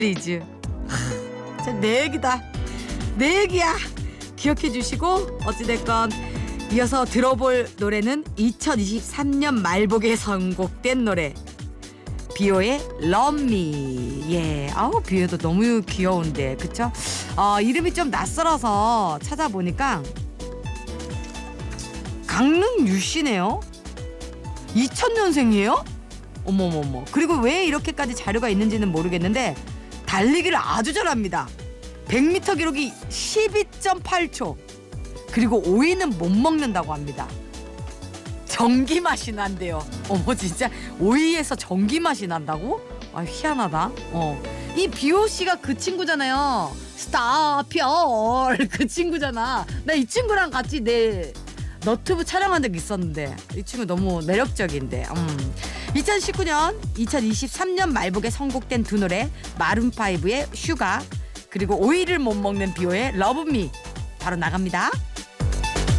리즈. 내 얘기다. 내 얘기야. 기억해 주시고 어찌됐건 이어서 들어볼 노래는 2023년 말복에 선곡된 노래 비오의 Love Me. 예, 아우 비오도 너무 귀여운데 그쵸? 이름이 좀 낯설어서 찾아보니까 강릉 유씨네요. 2000년생이에요? 어머머머. 그리고 왜 이렇게까지 자료가 있는지는 모르겠는데 달리기를 아주 잘합니다. 100m 기록이 12.8초. 그리고 오이는 못 먹는다고 합니다. 전기 맛이 난대요. 어머 진짜 오이에서 전기 맛이 난다고? 아 희한하다. 이 비오 씨가 그 친구잖아요. 스타별 그 친구잖아. 나 이 친구랑 같이 내 너튜브 촬영한 적 있었는데 이 친구 너무 매력적인데. 2019년 2023년 말복에 선곡된 두 노래 마룬5의 슈가 그리고 오이를 못 먹는 비오의 러브 미 바로 나갑니다.